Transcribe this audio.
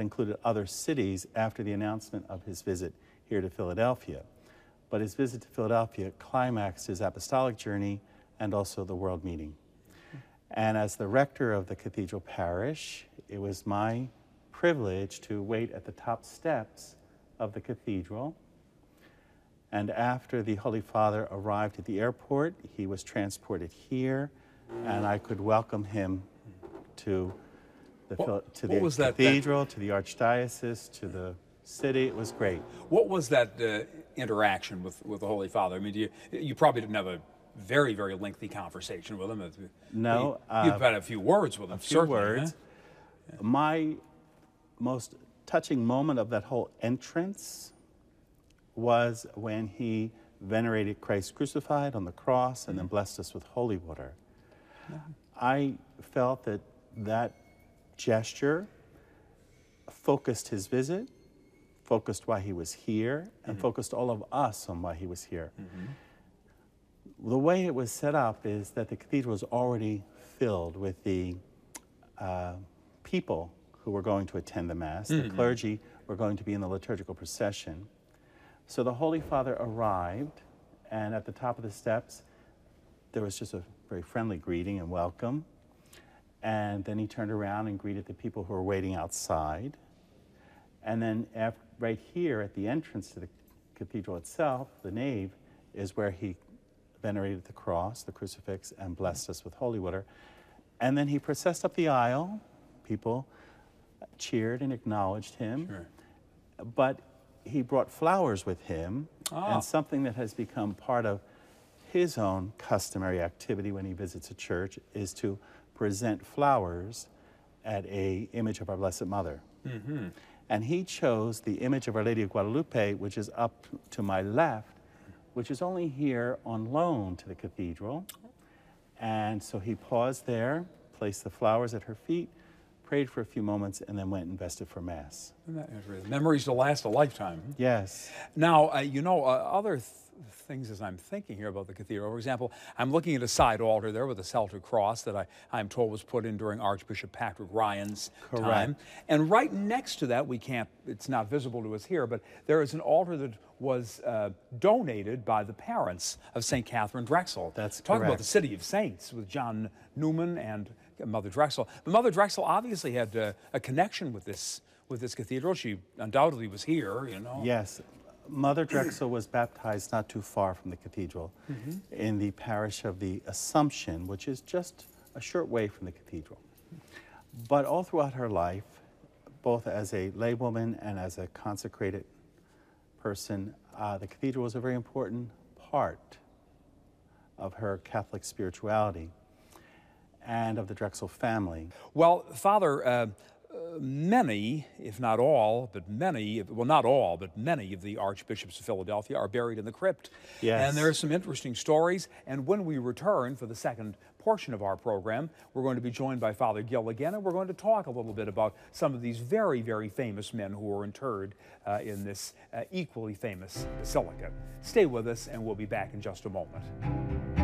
included other cities after the announcement of his visit here to Philadelphia. But his visit to Philadelphia climaxed his apostolic journey and also the world meeting. And as the rector of the cathedral parish, it was my privilege to wait at the top steps of the cathedral. And after the Holy Father arrived at the airport, he was transported here, and I could welcome him to the cathedral, to the archdiocese, to the city. It was great. What was that interaction with the Holy Father? I mean, you probably didn't have a very, very lengthy conversation with him. No. You've had a few words with him, certainly. Words. Huh? My most touching moment of that whole entrance was when he venerated Christ crucified on the cross and then blessed us with holy water. I felt that that gesture focused his visit, focused why he was here, and focused all of us on why he was here. The way it was set up is that the cathedral was already filled with the people who were going to attend the Mass. The clergy were going to be in the liturgical procession. So the Holy Father arrived, and at the top of the steps, there was just a very friendly greeting and welcome. And then he turned around and greeted the people who were waiting outside. And then right here at the entrance to the cathedral itself, the nave, is where he venerated the cross, the crucifix, and blessed us with holy water. And then he processed up the aisle. People cheered and acknowledged him. Sure. But he brought flowers with him, and something that has become part of his own customary activity when he visits a church is to present flowers at an image of our Blessed Mother. And he chose the image of Our Lady of Guadalupe, which is up to my left, which is only here on loan to the cathedral. And so he paused there, placed the flowers at her feet, prayed for a few moments, and then went and vested for Mass. Memories to last a lifetime. Yes. Now, other things as I'm thinking here about the cathedral. For example, I'm looking at a side altar there with a Celtic cross that I'm told was put in during Archbishop Patrick Ryan's time. And right next to that, it's not visible to us here, but there is an altar that was donated by the parents of St. Catherine Drexel. That's Talk correct. about the City of Saints with John Newman and Mother Drexel. But Mother Drexel obviously had a connection with this cathedral. She undoubtedly was here, you know. Yes. Mother Drexel was baptized not too far from the cathedral in the parish of the Assumption, which is just a short way from the cathedral. But all throughout her life, both as a laywoman and as a consecrated person, the cathedral was a very important part of her Catholic spirituality and of the Drexel family. Well, Father, many, if not all, but many, well, not all, but many of the archbishops of Philadelphia are buried in the crypt. Yes. And there are some interesting stories. And when we return for the second portion of our program, we're going to be joined by Father Gill again, and we're going to talk a little bit about some of these very, very famous men who were interred in this equally famous basilica. Stay with us, and we'll be back in just a moment.